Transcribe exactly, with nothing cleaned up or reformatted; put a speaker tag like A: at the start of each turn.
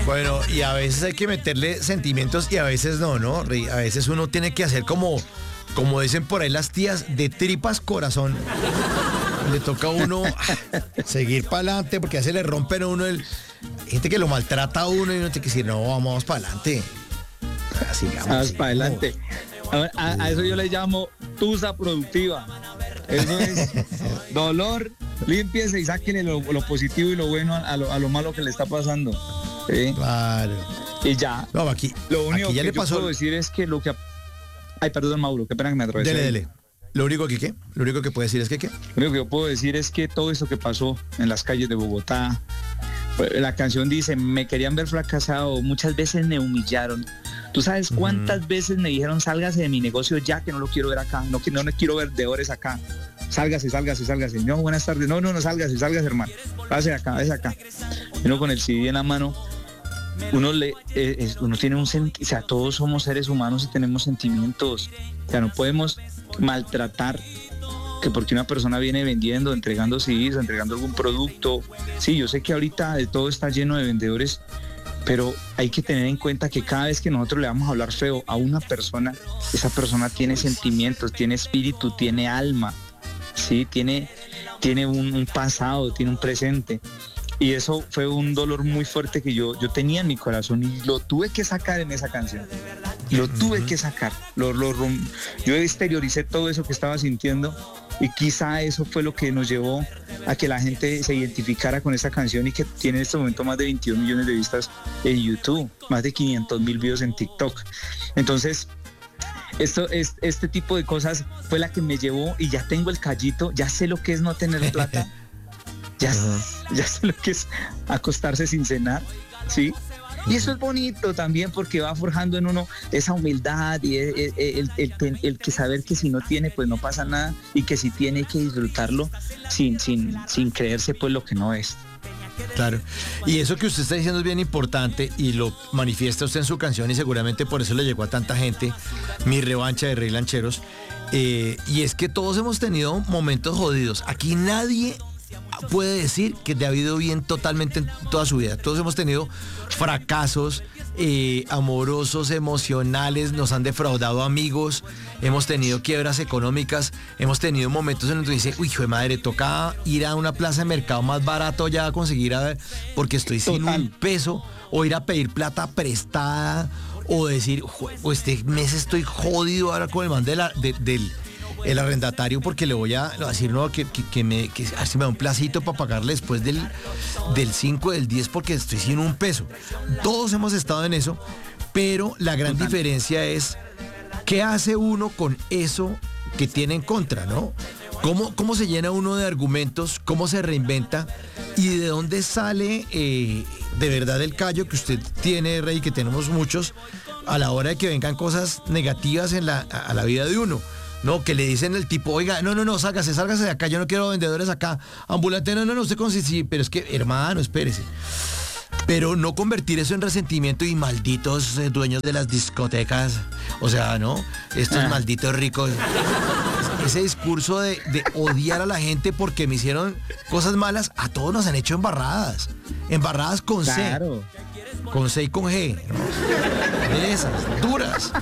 A: Bueno, y a veces hay que meterle sentimientos y a veces no, ¿no? Rey? A veces uno tiene que hacer como, como dicen por ahí las tías, de tripas corazón. Le toca a uno seguir para adelante porque a veces le rompen a uno el... Hay gente que lo maltrata a uno y uno tiene que decir, no, vamos para adelante. Sigamos,
B: Vamos para adelante. A, ver, a, a eso yo le llamo tusa productiva. Eso es dolor, límpiese y sáquenle lo, lo positivo y lo bueno a lo, a lo malo que le está pasando. ¿Sí?
A: Claro.
B: Y ya.
A: No, aquí,
B: lo único
A: aquí ya
B: que
A: le
B: yo
A: pasó...
B: puedo decir es que lo que... Ay, perdón, Mauro, qué pena que me atravesé.
A: Dele, dele. Lo único que, ¿qué? Lo único que puede decir es que, ¿qué?
B: Lo único que yo puedo decir es que todo esto que pasó en las calles de Bogotá, la canción dice, me querían ver fracasado, muchas veces me humillaron. ¿Tú sabes cuántas uh-huh. veces me dijeron, sálgase de mi negocio ya, que no lo quiero ver acá, no, que no le quiero ver deudores acá? Sálgase, sálgase, sálgase. No, buenas tardes. No, no, no, sálgase, sálgase, hermano. Pase acá, pase acá. Uno con el C D en la mano, uno le, eh, uno tiene un sentimiento, o sea, todos somos seres humanos y tenemos sentimientos. O sea, no podemos maltratar que porque una persona viene vendiendo, entregando C Ds, entregando algún producto. Sí, yo sé que ahorita de todo está lleno de vendedores, pero hay que tener en cuenta que cada vez que nosotros le vamos a hablar feo a una persona, esa persona tiene sentimientos, tiene espíritu, tiene alma, sí, tiene, tiene un, un pasado, tiene un presente. Y eso fue un dolor muy fuerte que yo, yo tenía en mi corazón y lo tuve que sacar en esa canción. Lo tuve uh-huh. que sacar. Lo, lo, yo exterioricé todo eso que estaba sintiendo y quizá eso fue lo que nos llevó a que la gente se identificara con esta canción y que tiene en este momento más de veintidós millones de vistas en YouTube, más de quinientos mil videos en TikTok. Entonces, esto es, este tipo de cosas fue la que me llevó y ya tengo el callito, ya sé lo que es no tener plata. Ya, uh-huh. ya sé lo que es acostarse sin cenar, ¿sí? Uh-huh. Y eso es bonito también porque va forjando en uno esa humildad y el, el, el, el, el que saber que si no tiene pues no pasa nada y que si tiene hay que disfrutarlo sin, sin, sin creerse pues lo que no es.
A: Claro, y eso que usted está diciendo es bien importante y lo manifiesta usted en su canción y seguramente por eso le llegó a tanta gente, Mi Revancha de Rey Lancheros, eh, y es que todos hemos tenido momentos jodidos. Aquí nadie puede decir que te ha ido bien totalmente en toda su vida. Todos hemos tenido fracasos eh, amorosos, emocionales, nos han defraudado amigos, hemos tenido quiebras económicas, hemos tenido momentos en los que dice, uy, hijo de madre, toca ir a una plaza de mercado más barato ya a conseguir, a ver, porque estoy sin Total. un peso, o ir a pedir plata prestada, o decir, o este mes estoy jodido ahora con el man de la, de, del el arrendatario porque le voy a decir no que, que, que me que si me da un placito para pagarle después del del cinco, del diez porque estoy sin un peso. Todos hemos estado en eso, pero la gran Total. diferencia es qué hace uno con eso que tiene en contra, ¿no? ¿Cómo, cómo se llena uno de argumentos? ¿Cómo se reinventa? ¿Y de dónde sale eh, de verdad el callo que usted tiene, Rey, que tenemos muchos, a la hora de que vengan cosas negativas en la, a, a la vida de uno? No, que le dicen el tipo, oiga, no, no, no, sálgase, sálgase de acá, yo no quiero vendedores acá, ambulante, no, no, no, usted con sí, sí, pero es que, hermano, espérese. Pero no convertir eso en resentimiento y malditos eh, dueños de las discotecas, o sea, ¿no? Estos ah. malditos ricos. Ese discurso de, de odiar a la gente porque me hicieron cosas malas, a todos nos han hecho embarradas. Embarradas con
B: claro.
A: C. Con C y con G, ¿no? De esas, duras.